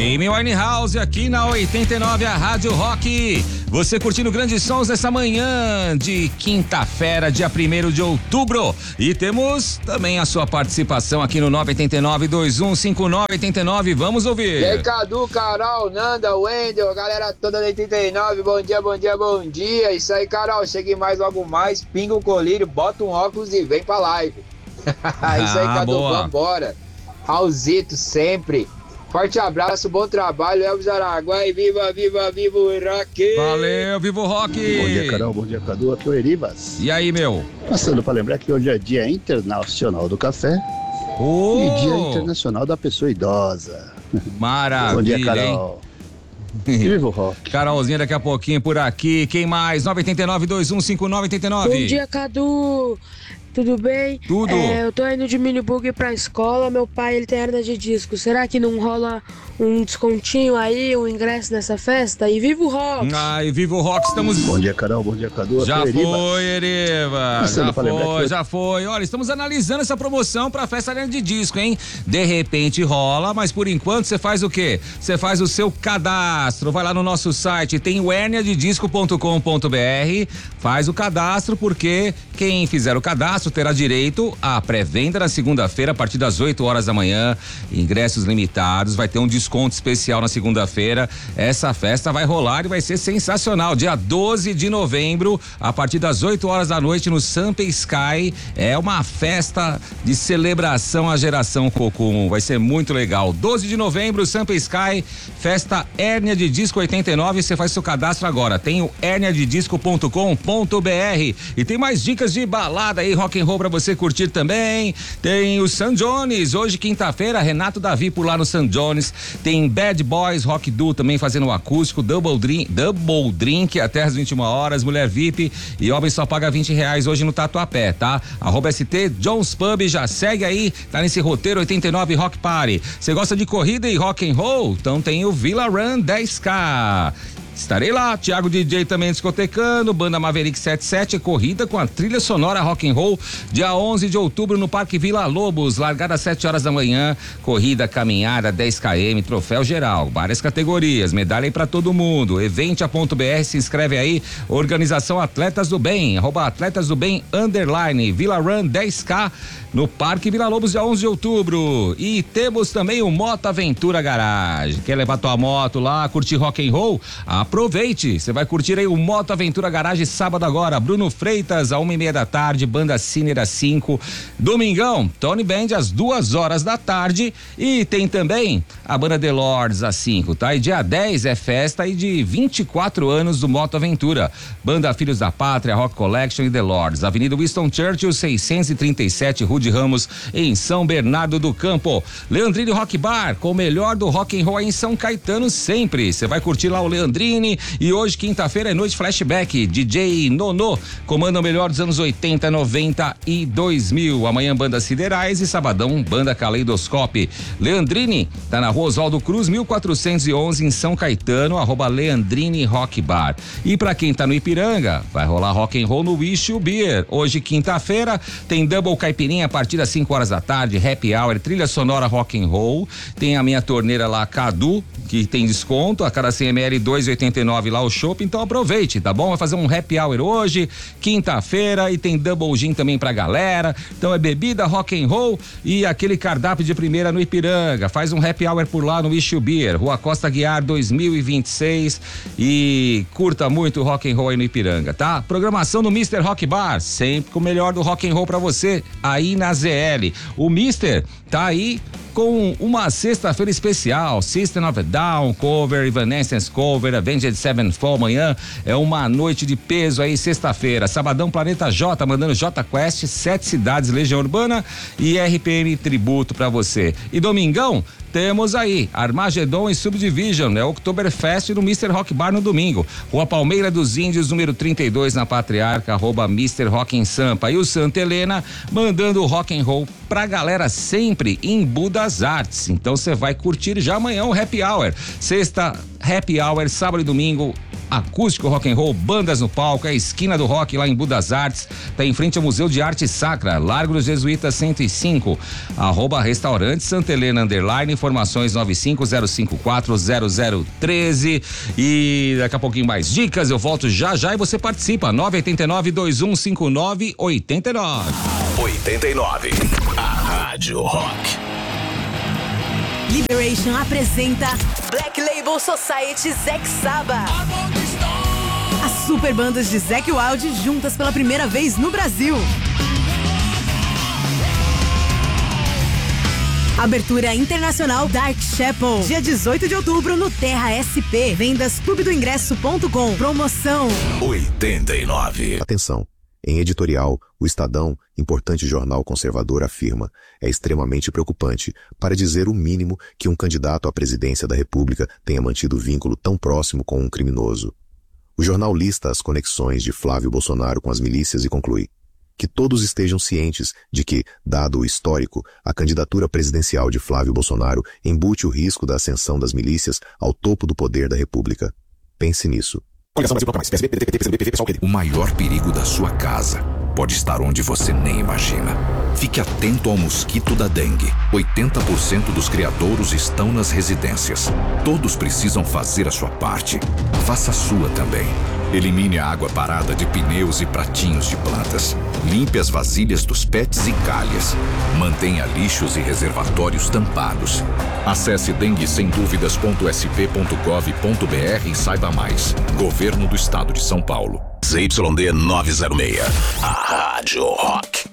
Amy Winehouse aqui na 89, a Rádio Rock. Você curtindo grandes sons nessa manhã de quinta-feira, dia 1º de outubro. E temos também a sua participação aqui no 989-2159-89. Vamos ouvir. E aí, Cadu, Carol, Nanda, Wendel, galera toda da 89. Bom dia, bom dia, bom dia. Isso aí, Carol. Chegue mais, logo mais. Pinga o colírio, bota um óculos e vem pra live. Isso aí, Cadu. Boa. Vambora. Raulzito, sempre. Forte abraço, bom trabalho, Elvis Araguai, viva, viva, viva o rock! Valeu, viva o rock! Bom dia, Carol, bom dia, Cadu, aqui é o Eribas. E aí, meu? Passando para lembrar que hoje é Dia Internacional do Café e Dia Internacional da Pessoa Idosa. Maravilha, bom dia, Carol. Viva o rock! Carolzinha daqui a pouquinho por aqui, quem mais? 989-2159-89. Bom dia, Cadu! Tudo bem? Tudo. Eu tô indo de minibug pra escola, meu pai ele tem hernia de disco. Será que não rola um descontinho aí, um ingresso nessa festa? E viva o rock! Ai, viva o rock, estamos... Bom dia, Carol, bom dia, Cadu. Já foi, Eriva. Já foi. Olha, estamos analisando essa promoção pra festa hernia de disco, hein? De repente rola, mas por enquanto você faz o quê? Você faz o seu cadastro, vai lá no nosso site, tem o herniadedisco.com.br, faz o cadastro, porque quem fizer o cadastro terá direito à pré-venda na segunda-feira a partir das 8 horas da manhã, ingressos limitados, vai ter um desconto especial na segunda-feira. Essa festa vai rolar e vai ser sensacional, dia 12 de novembro, a partir das 8 horas da noite no Sampa Sky. É uma festa de celebração à geração Cocum, vai ser muito legal. 12 de novembro, Sampa Sky, festa Hérnia de Disco 89, você faz seu cadastro agora, tem o herniadedisco.com.br e tem mais dicas de balada aí, rock and roll pra você curtir também. Tem o San Jones, hoje quinta-feira, Renato Davi por lá no San Jones. Tem Bad Boys, Rock Duo também fazendo o acústico, Double Drink até as 21 horas, Mulher VIP e Homem só paga R$20 hoje no Tatuapé, tá? @ST Jones Pub, já segue aí, tá nesse roteiro 89 Rock Party. Você gosta de corrida e rock and roll? Então tem o Villa Run 10K. Estarei lá, Thiago DJ também discotecando, Banda Maverick 77, corrida com a trilha sonora rock and roll, dia 11 de outubro no Parque Vila Lobos, largada às 7 horas da manhã, corrida, caminhada, 10 km, troféu geral, várias categorias, medalha aí pra todo mundo, eventia.br, se inscreve aí, organização Atletas do Bem, @Atletas do Bem, _ Vila Run 10K, no Parque Vila Lobos, dia 11 de outubro. E temos também o Moto Aventura Garage. Quer levar tua moto lá, curtir rock and roll? Aproveite, você vai curtir aí o Moto Aventura Garage sábado agora, Bruno Freitas, 1h30 da tarde, Banda Ciner às 5, domingão, Tony Band às 2 horas da tarde e tem também a Banda The Lords às 5, tá? E dia 10 é festa aí de 24 anos do Moto Aventura, Banda Filhos da Pátria, Rock Collection e The Lords, Avenida Winston Churchill, 637, Rude Ramos, em São Bernardo do Campo. Leandrini Rock Bar, com o melhor do rock and roll em São Caetano sempre, você vai curtir lá o Leandrini. E hoje, quinta-feira, é noite flashback. DJ Nono comanda o melhor dos anos 80, 90 e 2000. Amanhã, Banda Siderais e sabadão, Banda Caleidoscope. Leandrini tá na Rua Oswaldo Cruz, 1411, em São Caetano, @Leandrini Rock Bar. E pra quem tá no Ipiranga, vai rolar rock and roll no Wish Beer. Hoje, quinta-feira, tem Double Caipirinha a partir das 5 horas da tarde, Happy Hour, trilha sonora rock and roll. Tem a minha torneira lá, Cadu, que tem desconto, a cada 100 ml, 2,89 lá o chopp, então aproveite, tá bom? Vai fazer um happy hour hoje, quinta-feira, e tem double gin também pra galera, então é bebida, rock and roll e aquele cardápio de primeira no Ipiranga. Faz um happy hour por lá no Issue Beer, Rua Costa Guiar 2026 e curta muito o rock and roll aí no Ipiranga, tá? Programação do Mr. Rock Bar, sempre com o melhor do rock and roll pra você, aí na ZL. O Mr. tá aí com uma sexta-feira especial, System of a Down cover, Evanescence cover, Avenged Sevenfold. Amanhã é uma noite de peso aí, sexta-feira. Sabadão, Planeta J, mandando J Quest, 7 cidades, Legião Urbana e RPM Tributo pra você. E domingão, temos aí Armagedon e Subdivision, é Oktoberfest no Mr. Rock Bar no domingo. Rua Palmeira dos Índios, número 32, na Patriarca, @Mr. Rock em Sampa. E o Santa Helena mandando o rock and roll pra galera sempre em Budas Artes. Então você vai curtir já amanhã o happy hour. Sexta, happy hour, sábado e domingo, acústico rock and roll, bandas no palco, é a esquina do rock lá em Budas Artes, tá em frente ao Museu de Arte Sacra, Largo dos Jesuítas 105, @restaurante Santa Helena _ informações 950540013 e daqui a pouquinho mais dicas, eu volto já e você participa, 989-2159-89. 89, a Rádio Rock. Liberation apresenta Black Label Society Zack Saba. As super bandas de Zakk Wylde juntas pela primeira vez no Brasil. Abertura internacional Dark Chapel, dia 18 de outubro no Terra SP. Vendas clubedoingresso.com. Promoção 89. Atenção. Em editorial, o Estadão, importante jornal conservador, afirma: é extremamente preocupante, para dizer o mínimo, que um candidato à presidência da República tenha mantido vínculo tão próximo com um criminoso. O jornal lista as conexões de Flávio Bolsonaro com as milícias e conclui: que todos estejam cientes de que, dado o histórico, a candidatura presidencial de Flávio Bolsonaro embute o risco da ascensão das milícias ao topo do poder da República. Pense nisso. O maior perigo da sua casa pode estar onde você nem imagina. Fique atento ao mosquito da dengue. 80% dos criadouros estão nas residências. Todos precisam fazer a sua parte. Faça a sua também. Elimine a água parada de pneus e pratinhos de plantas. Limpe as vasilhas dos pets e calhas. Mantenha lixos e reservatórios tampados. Acesse denguesemduvidas.sp.gov.br e saiba mais. Governo do Estado de São Paulo. ZYD 906. A Rádio Rock.